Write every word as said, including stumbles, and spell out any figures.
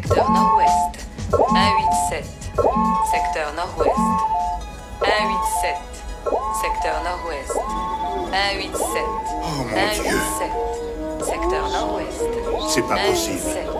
secteur nord-ouest. un huit sept, secteur nord-ouest. un huit sept, secteur nord-ouest. un huit sept, Oh mon un Dieu. huit sept, secteur nord-ouest. C'est pas un huit possible. sept,